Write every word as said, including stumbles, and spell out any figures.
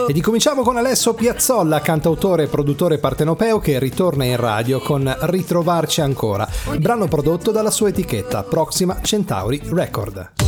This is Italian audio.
Ed incominciamo con Alessio Piazzolla, cantautore e produttore partenopeo che ritorna in radio con Ritrovarci ancora, brano prodotto dalla sua etichetta Proxima Centauri Record.